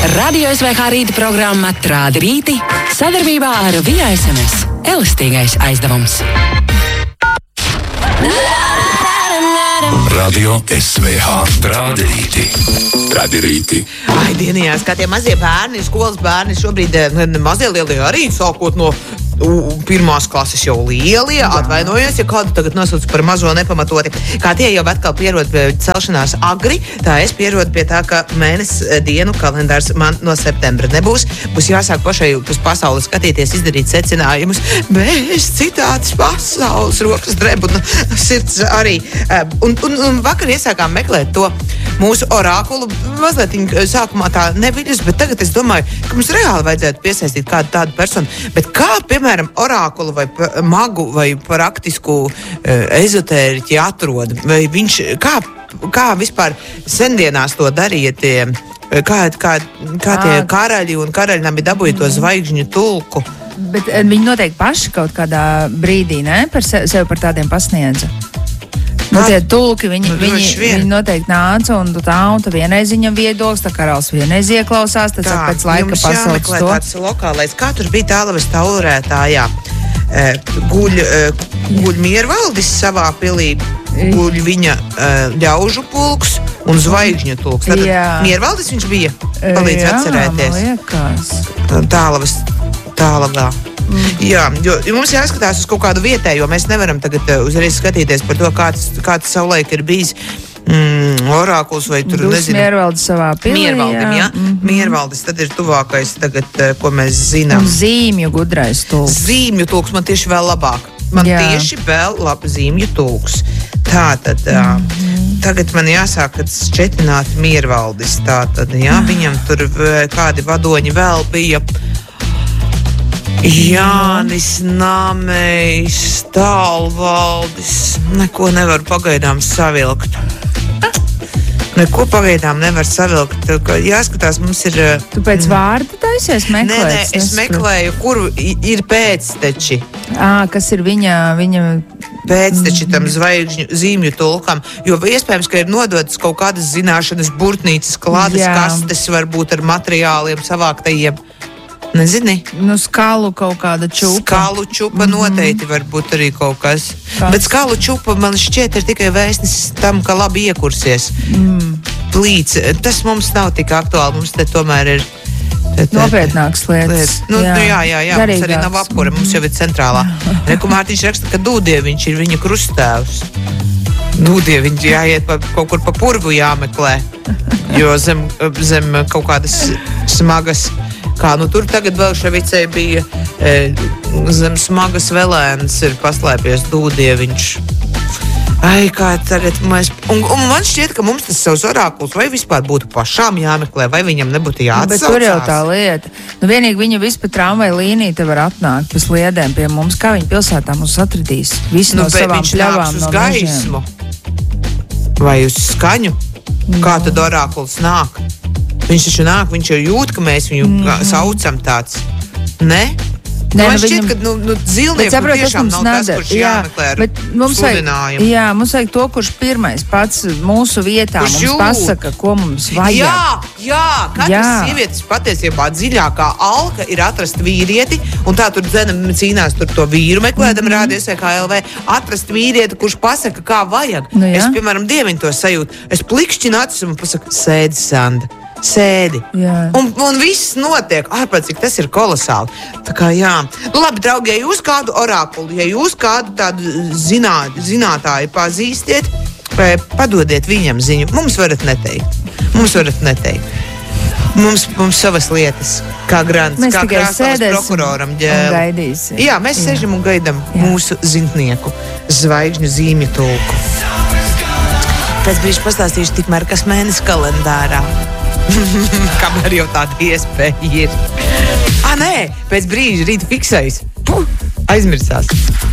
Radio SVH rīta programma Trādi rīti sadarbībā ar Via SMS. Elastīgais aizdevums. Radio SVH Trādi rīti. Trādi rīti. Ai, dienījās, kā tie mazie bērni, skolas bērni šobrīd mazie lielie arī sākot no pirmās klases jau lielie, atvainojos, ja kādu tagad nosauc par mazo nepamatoti. Kā tie jau atkal pierod pie celšanās agri, tā es pierodu pie tā, ka mēnesis dienu kalendārs man no septembra nebūs. Būs jāsāk pašai uz pasauli skatīties, izdarīt secinājumus. Bez citātas pasaules, rokas dreb un sirds arī. Un vakar iesākām meklēt to mūsu orākulu. Mazliet sākumā tā neviļus, bet tagad es domāju, ka mums reāli vajadzētu piesaistīt kādu tādu personu. Bet kā, piemēram, orākulu vai magu vai praktisku ezotēriķi atrod? Vai viņš, kā vispār sendienās to darīja tie, kā tie karaļi un karaļnami dabūja to zvaigžņu tulku? Bet viņi noteikti paši kaut kādā brīdī, ne? Sev par tādiem pasniedza. Nu, tie tulki, viņi noteikti nāca un tā vienreiz viņam viedoklis, tā karalis vienreiz ieklausās, tad pēc laika pasauc to. Tāds lokālais, kā tur bija Tālavas taurētājā, guļ Miervaldis savā pilī, guļ viņa ļaužu pulks un zvaigžņu tulks. Tad Miervaldis viņš bija, palīdz atcerēties. Jā, man Tālavas liekas. Tālavā. Jā, jo mums jāskatās uz kaut kādu vietējo, mēs nevaram tagad uzreiz skatīties par to, kāds savulaik ir bijis orākuls vai tur, nezinu. Miervaldis savā pilī. Miervaldim, jā. Miervaldis, tad ir tuvākais tagad, ko mēs zinām. Un zīmju gudrais tulks. Zīmju tulks man tieši vēl labāk. Tieši vēl zīmju tulks. Tātad, tagad man jāsāk šķetināt Miervaldis. Tātad, jā, viņam tur kādi vadoņi vēl bija. Jānis Namejs, Tālvaldis. Neko nevar pagaidām savilkt. Neko pagaidām nevar savilkt. Jāskatās, mums ir... Tu pēc vārda taisies meklēt? Nē, es meklēju, kuru ir pēcteči. Kas ir viņa... Pēcteči tam zvaigžņu zīmju tulkam, jo iespējams, ka ir nodotas kaut kādas zināšanas, burtnīcas, klādes, kastes, varbūt ar materiāliem savāktajiem. Nezini? Nu, skalu kaut kāda čupa. Skalu čupa noteikti varbūt arī kaut kas. Bet skalu čupa man šķiet ir tikai vēstnesis tam, ka labi iekursies. Plīts. Tas mums nav tik aktuāli. Mums te tomēr ir... Nopietnākas lietas. Jā. Mums arī nav apkura. Mums jau ir centrālā. Rekumārtiņš raksta, ka Dūdieviņš ir viņa krusttēvs. Dūdieviņš jāiet kaut kur pa purvu jāmeklē. Jo zem kaut kādas smagas... Kā, tur tagad Belševicei bija zem smagas velēnas ir paslēpies Dūdieviņš. Ai, kā tagad mēs... Un man šķiet, ka mums tas savs orākuls vai vispār būtu pašām jāmeklē, vai viņam nebūtu jāatsaucās. Bet tur jau tā lieta. Nu, vienīgi viņa vispār tramvai līnija te var atnākt pa sliedēm pie mums. Kā viņa pilsētā mums atradīs? Visi no savām pļavām, no gaismu. Vai uz skaņu? Kā tad orākuls nāk? Viņš taču nāk, viņš jau jūt, ka mēs viņu saucam tāds. Ne? Man šķiet, ka zilnieku tiešām nav tas, kurš jāmeklē ar sludinājumu. Mums vajag to, kurš pirmais pats mūsu vietā kurš mums pasaka, ko mums vajag. Jā, katras sievietes patiesībā dziļākā alka ir atrast vīrieti, un tā tur cīnās tur to vīru meklēdam rādies vai kā LV, atrast vīrieti, kurš pasaka, kā vajag. Es, piemēram, dieviņu to sajūtu. Es plikšķinu acis un pasaku, sēdi, Sanda. Sēdi. Un viss notiek. Ārpēc, cik tas ir kolosāli. Tā kā jā. Labi, draugi, ja jūs kādu orākulu, ja jūs kādu tādu zinātāju pazīstiet, padodiet viņam ziņu. Mums varat neteikt. Mums savas lietas, kā grants, kā krāsās prokuroram ģēli. Jā, mēs sežam un gaidam mūsu zintnieku, zvaigžņu zīmju tulku. Pēc brīža pastāstīšu tikmēr, kas mēnesis kalendārā. Kamēr jau tāda iespēja ir. Nē, pēc brīža rīta fiksējas. Aizmirsās.